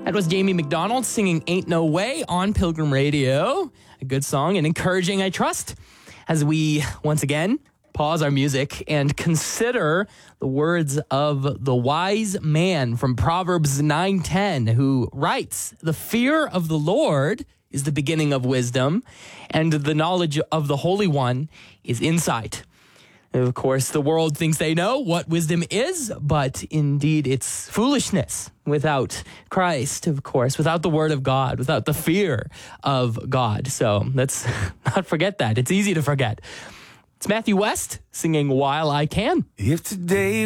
That was Jamie McDonald singing Ain't No Way on Pilgrim Radio. A good song and encouraging, I trust, as we once again pause our music and consider the words of the wise man from Proverbs 9:10, who writes, "The fear of the Lord is the beginning of wisdom, and the knowledge of the Holy One is insight." Of course, the world thinks they know what wisdom is, but indeed it's foolishness without Christ, of course, without the word of God, without the fear of God. So let's not forget that. It's easy to forget. It's Matthew West singing While I Can. If today